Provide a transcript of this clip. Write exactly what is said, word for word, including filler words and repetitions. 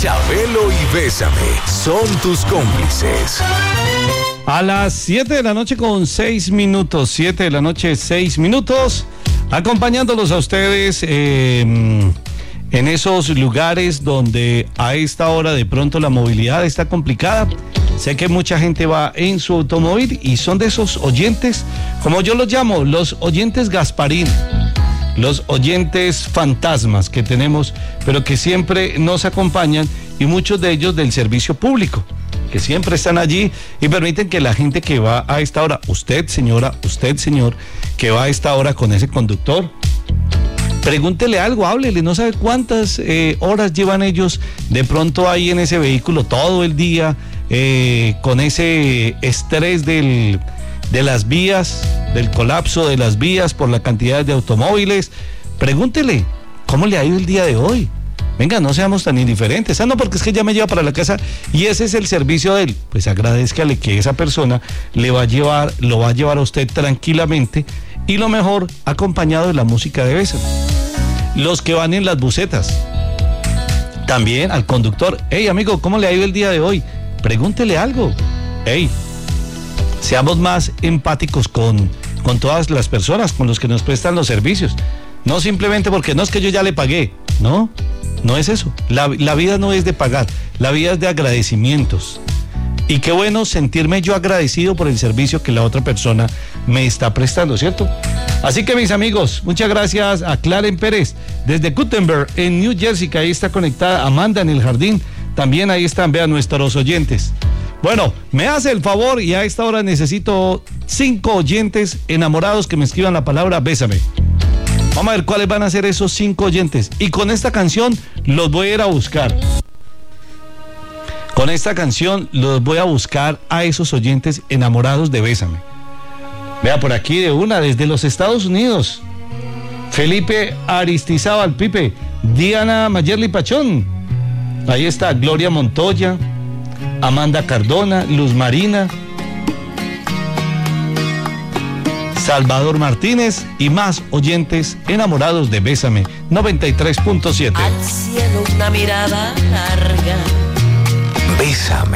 Chabelo y Bésame son tus cómplices. A las siete de la noche con seis minutos, siete de la noche, seis minutos, acompañándolos a ustedes eh, en esos lugares donde a esta hora de pronto la movilidad está complicada. Sé que mucha gente va en su automóvil y son de esos oyentes, como yo los llamo, los oyentes Gasparín, los oyentes fantasmas que tenemos, pero que siempre nos acompañan, y muchos de ellos del servicio público, que siempre están allí y permiten que la gente que va a esta hora, usted señora, usted señor, que va a esta hora con ese conductor, pregúntele algo, háblele, no sabe cuántas eh, horas llevan ellos de pronto ahí en ese vehículo todo el día, eh, con ese estrés del, de las vías, del colapso de las vías por la cantidad de automóviles. Pregúntele, ¿cómo le ha ido el día de hoy? Venga, no seamos tan indiferentes. Ah, no, porque es que ya me lleva para la casa y ese es el servicio de él. Pues agradézcale que esa persona le va a llevar, lo va a llevar a usted tranquilamente, y lo mejor, acompañado de la música de Bésame. Los que van en las busetas, también al conductor, hey amigo, ¿cómo le ha ido el día de hoy? Pregúntele algo. Hey, seamos más empáticos con, con todas las personas, con los que nos prestan los servicios. No simplemente porque no es que yo ya le pagué, no. No es eso, la, la vida no es de pagar, la vida es de agradecimientos. Y qué bueno sentirme yo agradecido por el servicio que la otra persona me está prestando, ¿cierto? Así que mis amigos, muchas gracias a Claren Pérez desde Gutenberg en New Jersey, que ahí está conectada. Amanda en el jardín, también ahí están, vean nuestros oyentes. Bueno, me hace el favor y a esta hora necesito cinco oyentes enamorados que me escriban la palabra Bésame. Vamos a ver cuáles van a ser esos cinco oyentes. Y con esta canción los voy a ir a buscar. Con esta canción los voy a buscar a esos oyentes enamorados de Bésame. Vea por aquí de una, desde los Estados Unidos. Felipe Aristizábal, Pipe. Diana Mayerly Pachón. Ahí está Gloria Montoya. Amanda Cardona. Luz Marina. Salvador Martínez y más oyentes enamorados de Bésame noventa y tres punto siete. Al cielo una mirada larga. Bésame.